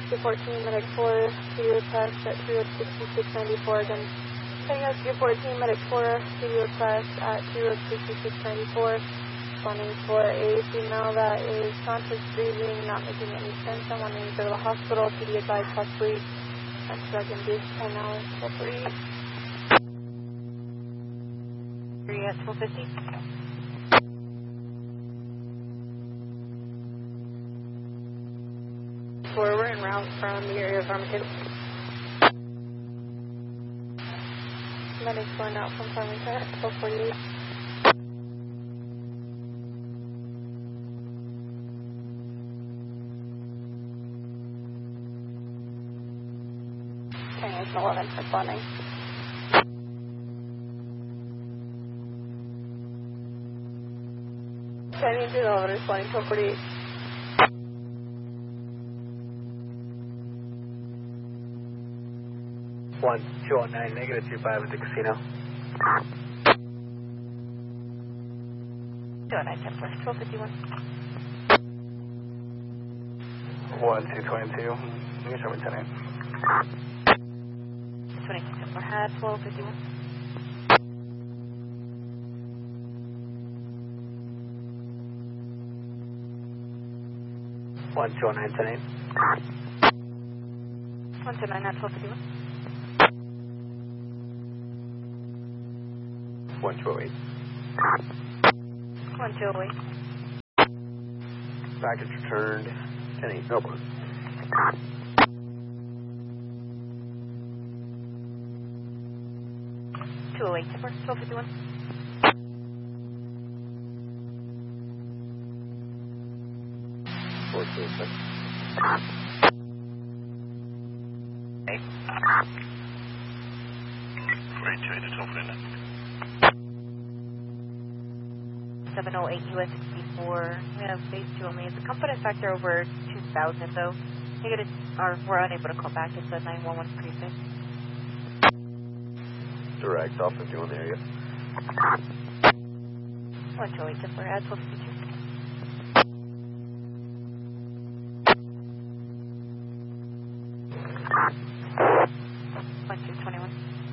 Rescue 14, Medic 4, video test at 26694 again. Tango Rescue 14, Medic 4, video test at 26694. Responding for a female that is conscious, breathing, not making any sense. I'm wanting to go to the hospital to be advised possibly drug-induced 10 hours, 12:48. 3 at 12:50. We're en route from the area of Farmington. Medics going out from Farmington at 12:48. Okay, 11 responding. Penny 11 responding 12:48. One 209 negative 25 at the casino. 209 Templar 1251. 1222. New Sherman 10. 22 Templar had 1251. 1209 10. 129 at 1251. 1208. 1208. Package returned 10-8 Melbourne. 208 Templar 1251. 426. 482 to 1249. 708 US 64. We have phase 2 only. It's a confidence factor over 2,000 though. We're unable to call back. It's a 911 precinct. Direct off 51 area. 128 Templar at 1252. 1221.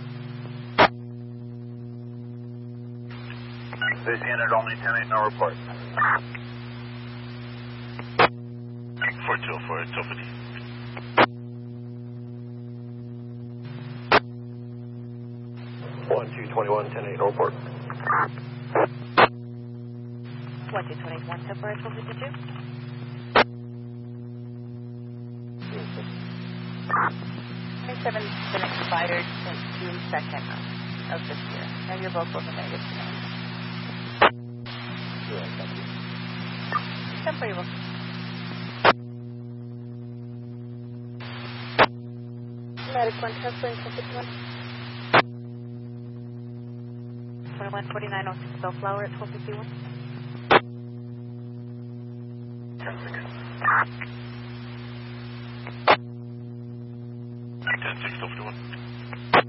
This unit only 10-8, no report. 424 at 1250. 1221 10-8 no report. 1221 Templar at 1252. 27 been expired since June 2nd of this year. Now you're both looking negative tonight. Templar, you're welcome. Medic 1 Templar 1251. 214906 Bellflower at 1251. 10-6 1251.